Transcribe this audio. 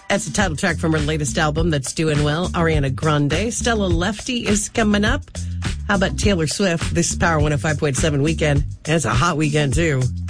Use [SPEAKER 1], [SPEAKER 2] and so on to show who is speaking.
[SPEAKER 1] That's the title track from her latest album that's doing well. Ariana Grande. Stella Lefty is coming up. How about Taylor Swift? This is Power 105.7 weekend. And it's a hot weekend, too.